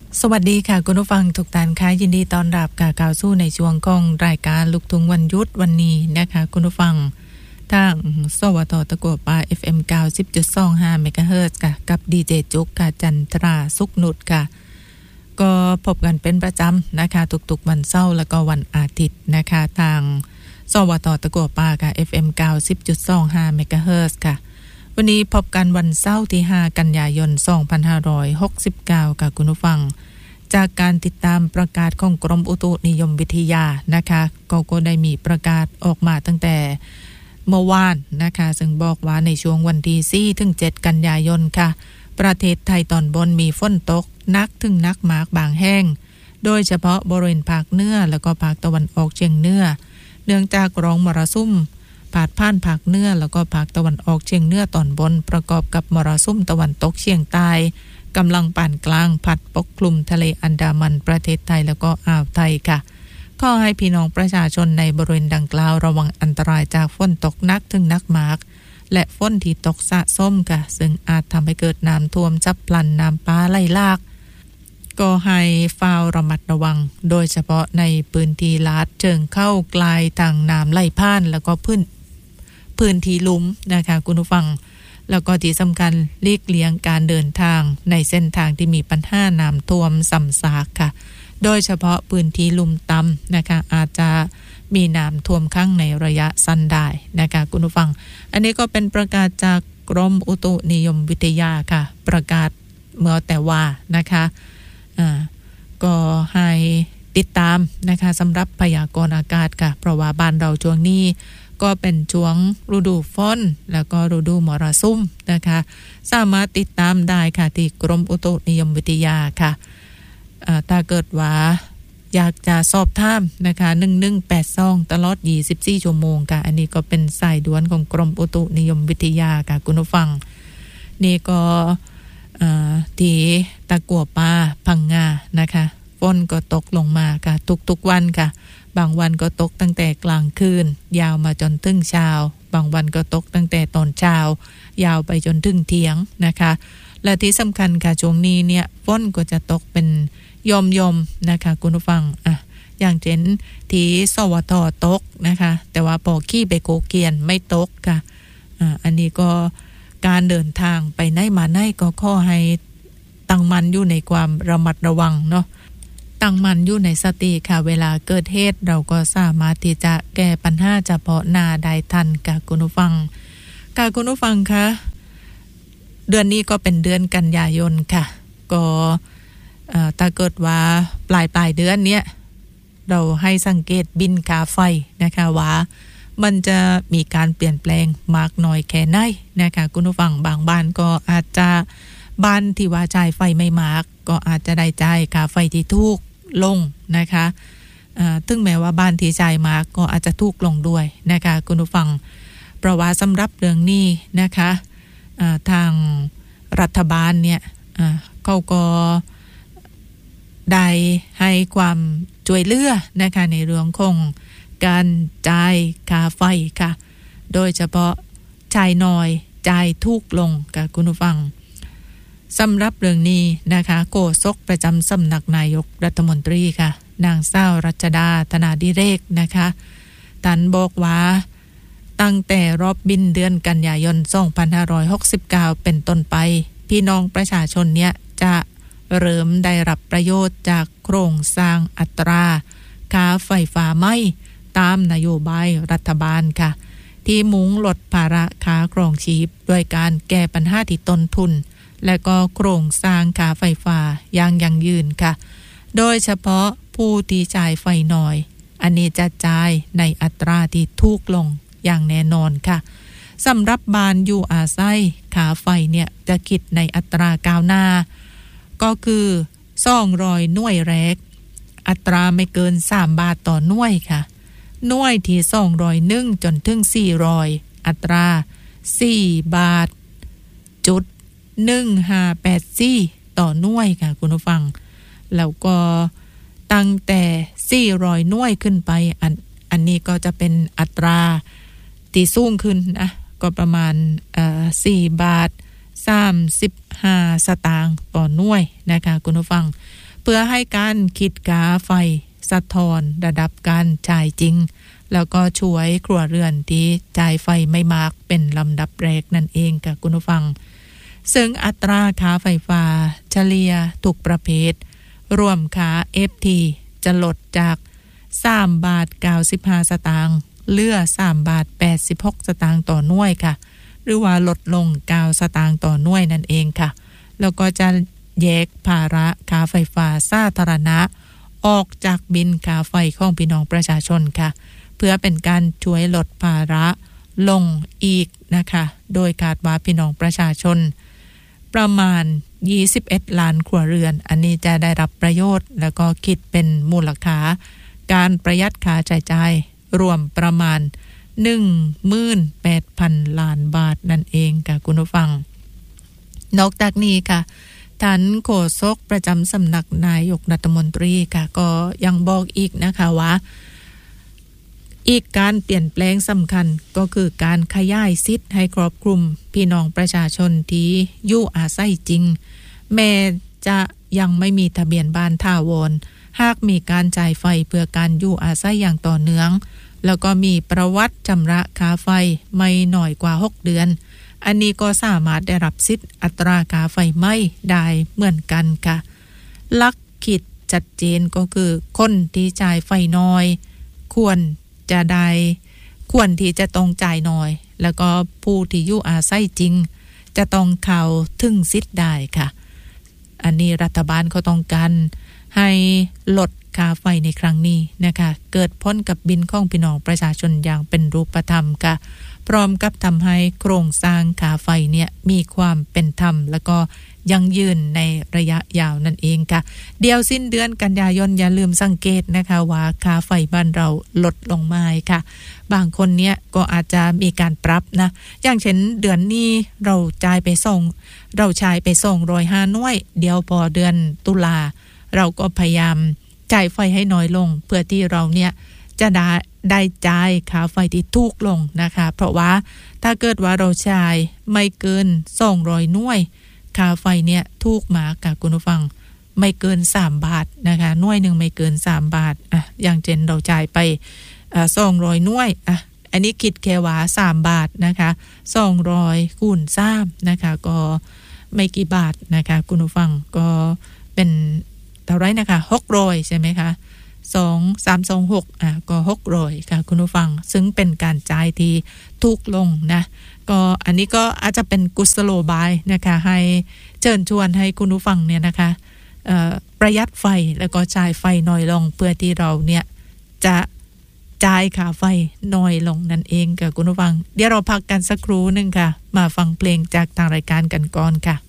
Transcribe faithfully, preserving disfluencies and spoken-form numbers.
สวัสดีค่ะคุณผู้ฟังทุกท่านค่ะยินดีต้อนรับกับข่าวสู้ในช่วงของรายการลูกทุ่งวันหยุดวันนี้นะคะคุณผู้ฟังทางสวทตะกัวป่า เอฟ เอ็ม เก้าสิบจุดสองห้า เมกะเฮิรตซ์ค่ะกับดีเจจุกค่ะจันทราสุขนุชค่ะก็พบกันเป็นประจำนะคะทุกๆวันเสาร์แล้วก็วันอาทิตย์นะคะทางสวทตะกัวป่าค่ะ เอฟ เอ็ม เก้าสิบจุดสองห้า เมกะเฮิรตซ์ค่ะวันนี้พบกันวันเสาร์ที่ห้ากันยายนสองพันห้าร้อยหกสิบเก้าค่ะคุณผู้ฟังจากการติดตามประกาศของกรมอุตุนิยมวิทยานะคะก็ก็ได้มีประกาศออกมาตั้งแต่เมื่อวานนะคะซึ่งบอกว่าในช่วงวันที่สี่ถึงเจ็ดกันยายนค่ะประเทศไทยตอนบนมีฝนตกหนักถึงหนักมากบางแห่งโดยเฉพาะบริเวณภาคเหนือแล้วก็ภาคตะวันออกเฉียงเหนือเนื่องจากร่องมรสุมพาดผ่านภาคเหนือแล้วก็ภาคตะวันออกเฉียงเหนือตอนบนประกอบกับมรสุมตะวันตกเฉียงใต้กำลังปานกลางพัดปกคลุมทะเลอันดามันประเทศไทยแล้วก็อ่าวไทยค่ะขอให้พี่น้องประชาชนในบริเวณดังกล่าวระวังอันตรายจากฝนตกหนักถึงหนักมากและฝนที่ตกสะสมค่ะซึ่งอาจทำให้เกิดน้ำท่วมฉับพลันน้ำป่าไหลหลากก็ให้เฝ้าระมัดระวังโดยเฉพาะในพื้นที่ลาดเชิงเข้าไกลทางน้ำไหลผ่านแล้วก็พื้นพื้นที่ลุ่มนะคะคุณผู้ฟังแล้วก็ที่สำคัญหลีกเลี่ยงการเดินทางในเส้นทางที่มีปัญหาน้ำท่วมซ้ำซากค่ะโดยเฉพาะพื้นที่ลุ่มต่ำนะคะอาจจะมีน้ำท่วมขังในระยะสั้นได้นะคะคุณผู้ฟังอันนี้ก็เป็นประกาศจากกรมอุตุนิยมวิทยาค่ะประกาศเมื่อแต่ว่านะคะอ่าก็ให้ติดตามนะคะสำหรับพยากรณ์อากาศค่ะเพราะว่าบ้านเราช่วงนี้ก็เป็นช่วงฤดูฝนแล้วก็ฤดูมรสุมนะคะสามารถติดตามได้ค่ะที่กรมอุตุนิยมวิทยาค่ะถ้าเกิดว่าอยากจะสอบถามนะคะหนึ่งหนึ่งแปดสองตลอดยี่สิบสี่ชั่วโมงค่ะอันนี้ก็เป็นสายด่วนของกรมอุตุนิยมวิทยาค่ะคุณผู้ฟังนี่ก็ที่ตะกั่วป่าพังงานะคะฝนก็ตกลงมาค่ะทุกๆวันค่ะบางวันก็ตกตั้งแต่กลางคืนยาวมาจนถึงเช้าบางวันก็ตกตั้งแต่ตอนเช้ายาวไปจนถึงเที่ยงนะคะและที่สำคัญค่ะช่วงนี้เนี่ยฝนก็จะตกเป็นยอมๆนะคะคุณผู้ฟังอ่ะอย่างเช่นที่สวทตกนะคะแต่ว่าพอขี้ไปโกเกียนไม่ตกค่ะอ่าอันนี้ก็การเดินทางไปไหนมาไหนก็ขอให้ตั้งมั่นอยู่ในความระมัดระวังเนาะตั้งมั่นอยู่ในสติค่ะเวลาเกิดเหตุเราก็สามารถที่จะแก้ปัญหาเฉพาะหน้าได้ทันค่ะคุณผู้ฟังค่ะคุณผู้ฟังคะเดือนนี้ก็เป็นเดือนกันยายนค่ะก็ถ้าเกิดว่าปลายปลายเดือนเนี้ยเราให้สังเกตบินค่าไฟนะคะว่ามันจะมีการเปลี่ยนแปลงมากน้อยแค่ไหนนะคะคุณผู้ฟังบางบ้านก็อาจจะบ้านที่ว่าจ่ายไฟไม่มากก็อาจจะได้จ่ายค่าไฟที่ถูกลงนะคะถึงแม้ว่าบ้านที่จ่ายมากก็อาจจะถูกลงด้วยนะคะคุณผู้ฟังเพราะว่าสำหรับเรื่องนี้นะคะทางรัฐบาลเนี่ยเขาก็ได้ให้ความช่วยเหลือนะคะในเรื่องของการจ่ายค่าไฟค่ะโดยเฉพาะจ่ายน้อยจ่ายถูกลงค่ะคุณผู้ฟังสำหรับเรื่องนี้นะคะโฆษกประจำสำนักนายกรัฐมนตรีค่ะนางสาวรัชดาธนาดิเรกนะคะท่านบอกว่าตั้งแต่รอบบินเดือนกันยายนสองพันห้าร้อยหกสิบเก้าเป็นต้นไปพี่น้องประชาชนเนี่ยจะเริ่มได้รับประโยชน์จากโครงสร้างอัตราค่าไฟฟ้าไหม้ตามนโยบายรัฐบาลค่ะที่มุ่งลดภาระค่าครองชีพด้วยการแก้ปัญหาที่ต้นทุนและก็โครงสร้างค่าไฟฟ้าอย่างยั่งยืนค่ะโดยเฉพาะผู้ที่จ่ายไฟน้อยอันนี้จะจ่ายในอัตราที่ถูกลงอย่างแน่นอนค่ะสำหรับบ้านอยู่อาศัยค่าไฟเนี่ยจะคิดในอัตราก้าวหน้าก็คือสองร้อยหน่วยแรกอัตราไม่เกินสามบาทต่อหน่วยค่ะหน่วยที่สองร้อยเอ็ดจนถึงสี่ร้อยอัตราสี่บาทจุดหนึ่งห้าแปดสี่ต่อหน่วยค่ะคุณผู้ฟังแล้วก็ตั้งแต่สี่ร้อยหน่วยขึ้นไปอันอันนี้ก็จะเป็นอัตราที่สูงขึ้นนะก็ประมาณเอ่อสี่บาทสามสิบห้าสตางค์ต่อหน่วยนะคะคุณผู้ฟัง พพื่อให้การคิดค่าไฟสะท้อนระดับการจ่ายจริงแล้วก็ช่วยครัวเรือนที่จ่ายไฟไม่มากเป็นลำดับแรกนั่นเองค่ะคุณผู้ฟังซึ่งอัตราค่าไฟฟ้าเฉลี่ยทุกประเภทรวมค่า เอฟ ที จะลดจากสามบาทเก้าสิบห้าสตางค์เหลือสามบาทแปดสิบหกสตางค์ต่อหน่วยค่ะหรือว่าลดลงเก้าสตางค์ต่อหน่วยนั่นเองค่ะแล้วก็จะแยกภาระค่าไฟฟ้าสาธารณะออกจากบินค่าไฟของพี่น้องประชาชนค่ะเพื่อเป็นการช่วยลดภาระลงอีกนะคะโดยคาดว่าพี่น้องประชาชนประมาณยี่สิบเอ็ดล้านครัวเรือนอันนี้จะได้รับประโยชน์แล้วก็คิดเป็นมูลค่าการประหยัดค่าใช้จ่ายรวมประมาณ หนึ่งหมื่นแปดพัน ล้านบาทนั่นเองค่ะคุณผู้ฟังนอกจากนี้ค่ะท่านโฆษกประจำสำนักนายกรัฐมนตรีค่ะก็ยังบอกอีกนะคะว่าอีกการเปลี่ยนแปลงสำคัญก็คือการขยายสิทธิ์ให้ครอบคลุมพี่น้องประชาชนที่อยู่อาศัยจริงแม้จะยังไม่มีทะเบียนบ้านถาวรหากมีการจ่ายไฟเพื่อการอยู่อาศัยอย่างต่อเนื่องแล้วก็มีประวัติชำระค่าไฟไม่น้อยกว่าหกเดือนอันนี้ก็สามารถได้รับสิทธิ์อัตราค่าไฟไหม้ได้เหมือนกันค่ะหลักคิดชัดเจนก็คือคนที่จ่ายไฟน้อยควรจะได้ควรที่จะต้องจ่ายน้อยแล้วก็ผู้ที่อยู่อาศัยจริงจะต้องเข้าถึงสิทธิ์ได้ค่ะอันนี้รัฐบาลเขาต้องการให้ลดค่าไฟในครั้งนี้นะคะเกิดพ้นกับบินของพี่น้องประชาชนอย่างเป็นรูปธรรมค่ะพร้อมกับทำให้โครงสร้างค่าไฟเนี่ยมีความเป็นธรรมแล้วก็ยั่งยืนในระยะยาวนั่นเองค่ะเดี๋ยวสิ้นเดือนกันยายนอย่าลืมสังเกตนะคะว่าค่าไฟบ้านเราลดลงมาค่ะบางคนเนี่ยก็อาจจะมีการปรับนะอย่างเช่นเดือนนี้เราจ่ายไปส่งเราใช้ไปส่งร้อยห้าหน่วยเดี๋ยวพอเดือนตุลาเราก็พยายามจ่ายไฟให้น้อยลงเพื่อที่เราเนี่ยจะได้ได้จ่ายค่าไฟที่ถูกลงนะคะเพราะว่าถ้าเกิดว่าเราใช้ไม่เกินสองร้อยหน่วยค่าไฟเนี่ยถูกมากค่ะคุณผู้ฟังไม่เกินสามบาทนะคะหน่วยนึงไม่เกินสามบาทอ่ะอย่างเช่นเราจ่ายไปอ่าสองร้อยหน่วยอ่ะอันนี้คิดแค่ว่าสามบาทนะคะสองร้อยคูณสามนะคะก็ไม่กี่บาทนะคะคุณผู้ฟังก็เป็นเท่าไรนะคะหกร้อยใช่ไหมคะสอง สาม สอง หกอ่ะก็หกร้อยค่ะคุณผู้ฟังซึ่งเป็นการจ่ายที่ถูกลงนะก็อันนี้ก็อาจจะเป็นกุศโลบายนะคะให้เชิญชวนให้คุณผู้ฟังเนี่ยนะคะเอ่อประหยัดไฟแล้วก็จ่ายไฟน้อยลงเพื่อที่เราเนี่ยจะจ่ายค่าไฟน้อยลงนั่นเองค่ะคุณผู้ฟังเดี๋ยวเราพักกันสักครู่นึงค่ะมาฟังเพลงจากทางรายการกันก่อนค่ะ